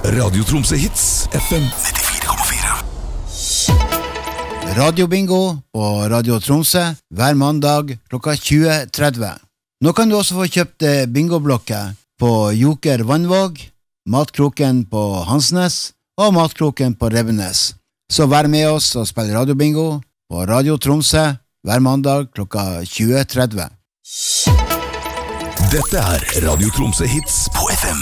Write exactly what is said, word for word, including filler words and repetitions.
Radio Tromsø Hits, F M nittifire komma fire. Radio Bingo på Radio Tromsø hver mandag klokka tjue tretti. Nå kan du også få kjøpt bingoblokker på Joker Vannvåg, Matkroken på Hansnes og Matkroken på Revenes. Så vær med oss og spill Radio Bingo på Radio Tromsø hver mandag klokka tjue tretti. Dette er Radio Tromsø Hits på F M